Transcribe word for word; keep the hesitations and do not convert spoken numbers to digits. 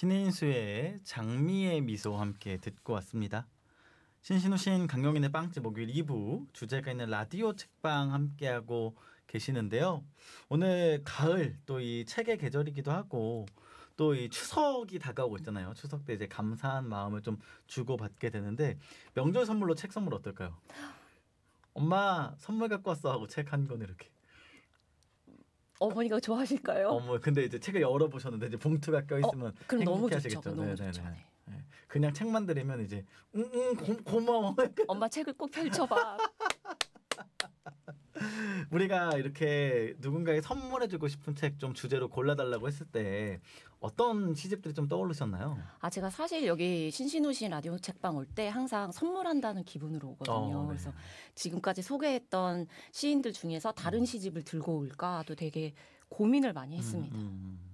신인수의 장미의 미소 함께 듣고 왔습니다. 신신우 시인 강영인의 빵집 목요일 이 부 주제가 있는 라디오 책방 함께하고 계시는데요. 오늘 가을 또 이 책의 계절이기도 하고 또 이 추석이 다가오고 있잖아요. 추석 때 이제 감사한 마음을 좀 주고받게 되는데 명절 선물로 책 선물 어떨까요? 엄마 선물 갖고 왔어 하고 책 한 권 이렇게. 어머니가 좋아하실까요? 어머 근데 이제 책을 열어보셨는데 이제 봉투가 껴있으면 어, 그럼 너무 좋죠. 행복해하시겠죠. 그럼 너무 네네네. 좋죠. 네. 네. 그냥 책만 드리면 이제 응응 고, 고마워. 엄마 책을 꼭 펼쳐봐. 우리가 이렇게 누군가에게 선물해주고 싶은 책 좀 주제로 골라달라고 했을 때 어떤 시집들이 좀 떠오르셨나요? 아 제가 사실 여기 신신우 시 라디오 책방 올 때 항상 선물한다는 기분으로 오거든요. 어, 네. 그래서 지금까지 소개했던 시인들 중에서 다른 시집을 들고 올까도 되게 고민을 많이 했습니다. 음, 음.